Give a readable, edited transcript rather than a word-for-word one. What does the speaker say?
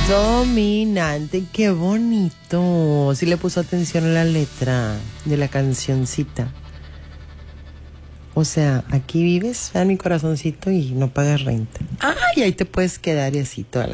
Dominante, qué bonito. Sí le puso atención a la letra de la cancioncita. O sea, aquí vives en mi corazoncito y no pagas renta. Ay, ahí te puedes quedar y así toda la